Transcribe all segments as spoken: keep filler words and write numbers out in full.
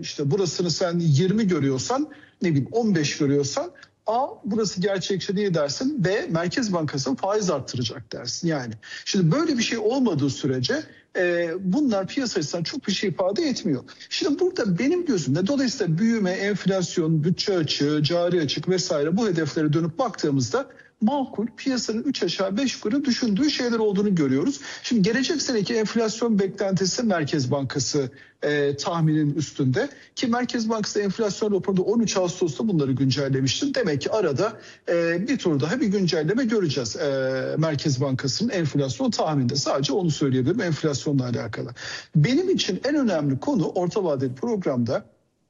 işte burasını sen yirmi görüyorsan, ne bileyim on beş görüyorsan, A, burası gerçekçi değil dersin. B, Merkez Bankası faiz arttıracak dersin. Yani şimdi böyle bir şey olmadığı sürece e, bunlar piyasa açısından çok bir şey ifade etmiyor. Şimdi burada benim gözümde dolayısıyla büyüme, enflasyon, bütçe açığı, cari açık vesaire bu hedeflere dönüp baktığımızda makul, piyasanın üç aşağı beş yukarı düşündüğü şeyler olduğunu görüyoruz. Şimdi gelecek seneki enflasyon beklentisi Merkez Bankası e, tahminin üstünde, ki Merkez Bankası enflasyon raporunda on üç Ağustos'ta bunları güncellemiştir. Demek ki arada e, bir tur daha bir güncelleme göreceğiz e, Merkez Bankası'nın enflasyon tahmininde. Sadece onu söyleyebilirim enflasyonla alakalı. Benim için en önemli konu orta vadeli programda,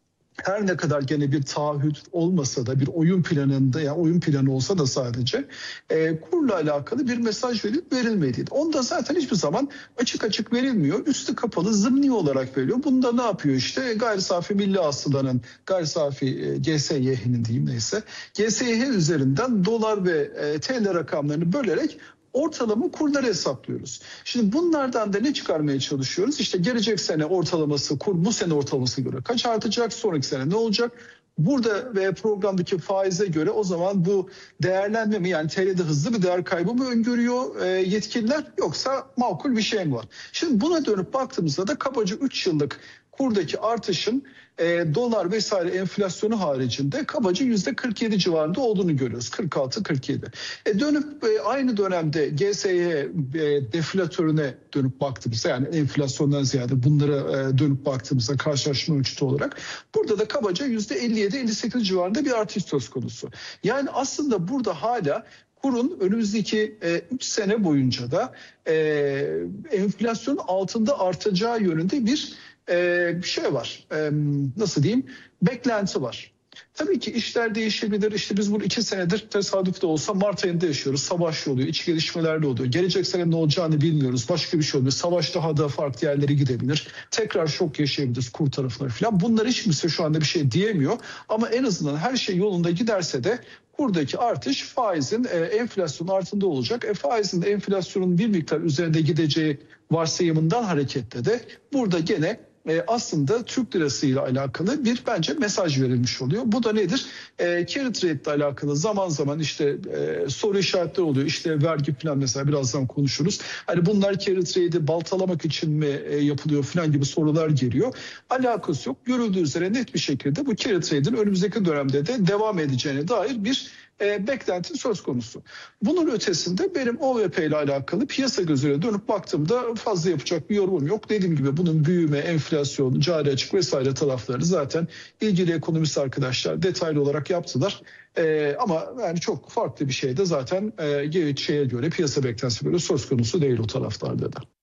her ne kadar gene bir taahhüt olmasa da, bir oyun planında, yani oyun planı olsa da sadece e, kurla alakalı bir mesaj verilip verilmediği. Onda zaten hiçbir zaman açık açık verilmiyor. Üstü kapalı, zımni olarak veriliyor. Bunda ne yapıyor işte? Gayri safi milli hasılanın, gayri safi e, G S Y H'nin diyeyim neyse, G S Y H üzerinden dolar ve e, T L rakamlarını bölerek ortalama kurları hesaplıyoruz. Şimdi bunlardan da ne çıkarmaya çalışıyoruz? İşte gelecek sene ortalaması, kur bu sene ortalaması göre kaç artacak, sonraki sene ne olacak? Burada ve programdaki faize göre o zaman bu değerlenme mi, yani T L'de hızlı bir değer kaybı mı öngörüyor e, yetkililer, yoksa makul bir şey mi var? Şimdi buna dönüp baktığımızda da kabaca üç yıllık kurdaki artışın e, dolar vesaire enflasyonu haricinde kabaca yüzde kırk yedi civarında olduğunu görüyoruz. kırk altı kırk yedi. E, dönüp e, aynı dönemde G S Y e, deflatörüne dönüp baktığımızda, yani enflasyondan ziyade bunlara e, dönüp baktığımızda karşılaşma ölçütü olarak burada da kabaca yüzde elli yedi elli sekiz civarında bir artış söz konusu. Yani aslında burada hala kurun önümüzdeki üç sene boyunca da e, enflasyonun altında artacağı yönünde bir e, şey var. E, nasıl diyeyim? Beklenti var. Tabii ki işler değişebilir. İşte biz bunu iki senedir tesadüf de olsa Mart ayında yaşıyoruz. Savaş oluyor, iç gelişmeler de oluyor. Gelecek sene ne olacağını bilmiyoruz. Başka bir şey oluyor. Savaş daha da farklı yerlere gidebilir. Tekrar şok yaşayabiliriz kur tarafları falan. Bunlar hiç kimse şu anda bir şey diyemiyor. Ama en azından her şey yolunda giderse de buradaki artış faizin e, enflasyon altında olacak. E, faizin de enflasyonun bir miktar üzerinde gideceği varsayımından hareketle de burada gene e, aslında Türk lirası ile alakalı bir bence mesaj verilmiş oluyor. Bu da nedir? E, carry trade ile alakalı zaman zaman işte e, soru işaretleri oluyor. İşte vergi falan mesela birazdan konuşuruz. Hani bunlar carry trade'i baltalamak için mi e, yapılıyor falan gibi sorular geliyor. Alakası yok. Görüldüğü üzere net bir şekilde bu carry trade'in önümüzdeki dönemde de devam edeceğine dair bir E, beklenti söz konusu. Bunun ötesinde benim O V P ile alakalı piyasa gözüyle dönüp baktığımda fazla yapacak bir yorumum yok. Dediğim gibi bunun büyüme, enflasyon, cari açık vesaire taraflarını zaten ilgili ekonomist arkadaşlar detaylı olarak yaptılar. E, ama yani çok farklı bir şey de zaten e, şeye göre, piyasa beklentisine göre söz konusu değil o taraflarda da.